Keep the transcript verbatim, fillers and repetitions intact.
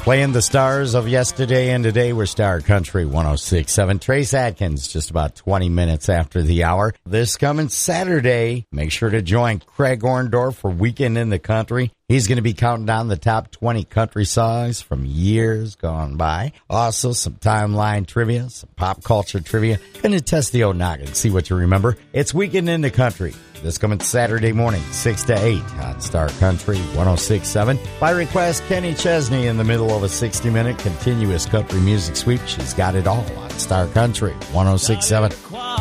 Playing the stars of yesterday and today, we're Star Country one oh six point seven. Trace Adkins, just about twenty minutes after the hour. This coming Saturday, make sure to join Craig Orndorff for Weekend in the Country. He's going to be counting down the top twenty country songs from years gone by. Also, some timeline trivia, some pop culture trivia. Going to test the old noggin, see what you remember. It's Weekend in the Country. This coming Saturday morning, six to eight on Star Country one oh six point seven. By request, Kenny Chesney in the middle of a sixty-minute continuous country music sweep. She's got it all on Star Country one oh six point seven.